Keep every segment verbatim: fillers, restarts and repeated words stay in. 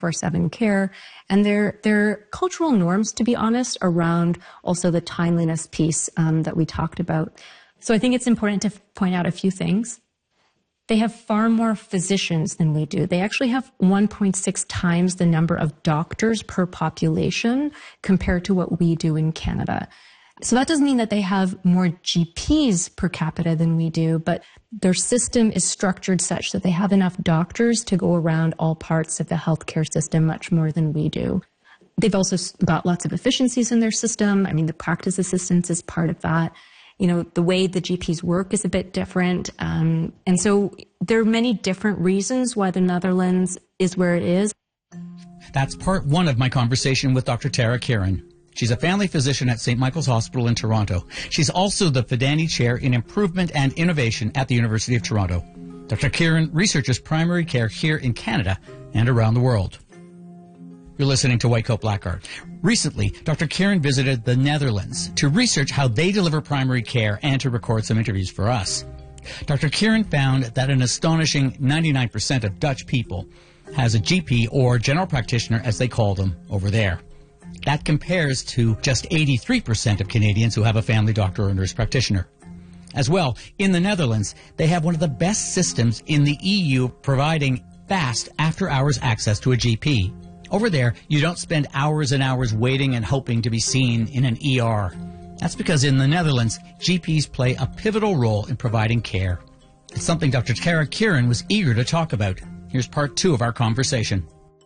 twenty-four seven care. And their their cultural norms, to be honest, around also the timeliness piece um, that we talked about. So I think it's important to point out a few things. They have far more physicians than we do. They actually have one point six times the number of doctors per population compared to what we do in Canada. So that doesn't mean that they have more G Ps per capita than we do, but their system is structured such that they have enough doctors to go around all parts of the healthcare system much more than we do. They've also got lots of efficiencies in their system. I mean, the practice assistance is part of that. You know, the way the G Ps work is a bit different. Um, and so there are many different reasons why the Netherlands is where it is. That's part one of my conversation with Doctor Tara Kieran. She's a family physician at Saint Michael's Hospital in Toronto. She's also the Fidani Chair in Improvement and Innovation at the University of Toronto. Doctor Kieran researches primary care here in Canada and around the world. You're listening to White Coat Black Art. Recently, Doctor Kieran visited the Netherlands to research how they deliver primary care and to record some interviews for us. Doctor Kieran found that an astonishing ninety-nine percent of Dutch people has a G P or general practitioner, as they call them, over there. That compares to just eighty-three percent of Canadians who have a family doctor or nurse practitioner. As well, in the Netherlands, they have one of the best systems in the E U providing fast after-hours access to a G P. Over there, you don't spend hours and hours waiting and hoping to be seen in an E R. That's because in the Netherlands, G Ps play a pivotal role in providing care. It's something Doctor Tara Kieran was eager to talk about. Here's part two of our conversation.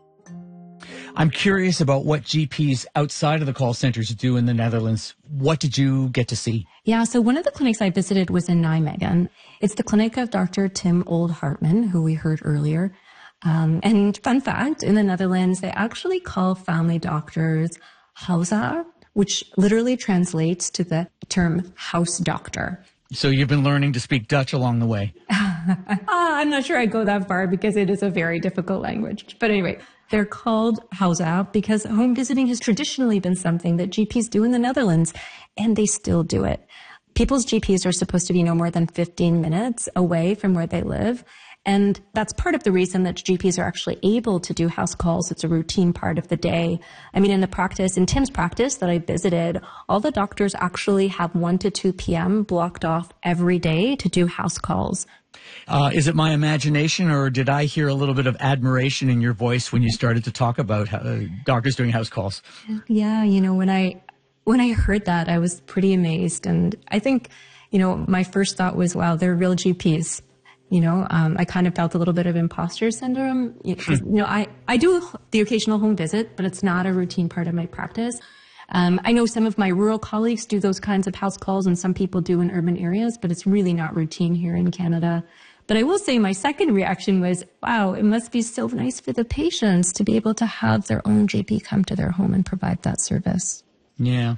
I'm curious about what G Ps outside of the call centers do in the Netherlands. What did you get to see? Yeah, so one of the clinics I visited was in Nijmegen. It's the clinic of Doctor Tim Old-Hartman, who we heard earlier. Um, and fun fact, in the Netherlands, they actually call family doctors huisarts, which literally translates to the term house doctor. So you've been learning to speak Dutch along the way? uh, I'm not sure I go that far because it is a very difficult language. But anyway, they're called huisarts because home visiting has traditionally been something that G Ps do in the Netherlands, and they still do it. People's G Ps are supposed to be no more than fifteen minutes away from where they live. And that's part of the reason that G Ps are actually able to do house calls. It's a routine part of the day. I mean, in the practice, in Tim's practice that I visited, all the doctors actually have one to two p.m. blocked off every day to do house calls. Uh, is it my imagination, or did I hear a little bit of admiration in your voice when you started to talk about uh, doctors doing house calls? Yeah, you know, when I when I heard that, I was pretty amazed. And I think, you know, my first thought was, wow, they're real G Ps. You know, um, I kind of felt a little bit of imposter syndrome. You know, I, I do the occasional home visit, but it's not a routine part of my practice. Um, I know some of my rural colleagues do those kinds of house calls, and some people do in urban areas, but it's really not routine here in Canada. But I will say my second reaction was, wow, it must be so nice for the patients to be able to have their own G P come to their home and provide that service. Yeah.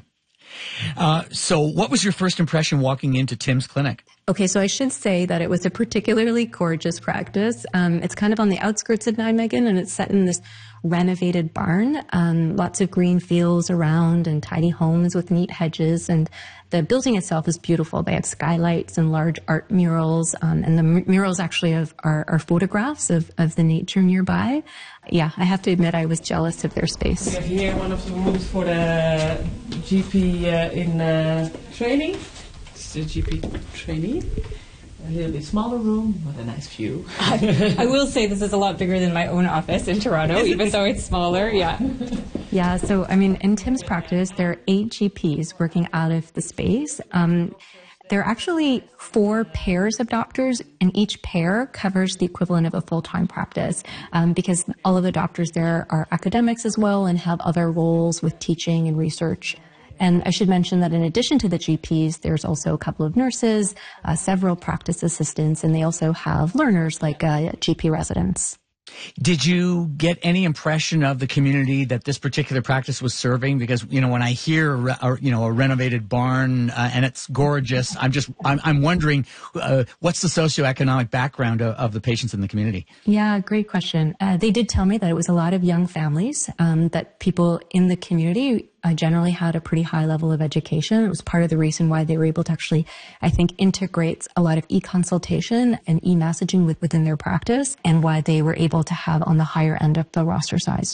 Uh, so what was your first impression walking into Tim's clinic? Okay, so I should say that it was a particularly gorgeous practice. Um, it's kind of on the outskirts of Nijmegen, and it's set in this renovated barn. Um, lots of green fields around and tiny homes with neat hedges. And the building itself is beautiful. They have skylights and large art murals. Um, and the m- murals actually have, are, are photographs of, of the nature nearby. Yeah, I have to admit I was jealous of their space. We have here one of the rooms for the G P uh, in uh, training. It's the G P trainee. A little bit smaller room, but a nice view. I, I will say this is a lot bigger than my own office in Toronto, even though it's smaller. Yeah. Yeah. So, I mean, in Tim's practice, there are eight G Ps working out of the space. Um, there are actually four pairs of doctors, and each pair covers the equivalent of a full-time practice, um, because all of the doctors there are academics as well and have other roles with teaching and research. And I should mention that in addition to the G Ps, there's also a couple of nurses, uh, several practice assistants, and they also have learners like uh, G P residents. Did you get any impression of the community that this particular practice was serving? Because, you know, when I hear, a, re- you know, a renovated barn uh, and it's gorgeous, I'm just, I'm, I'm wondering, uh, what's the socioeconomic background of, of the patients in the community? Yeah, great question. Uh, they did tell me that it was a lot of young families, um, that people in the community uh, generally had a pretty high level of education. It was part of the reason why they were able to actually, I think, integrate a lot of e-consultation and e-messaging with, within their practice, and why they were able to have on the higher end of the roster size.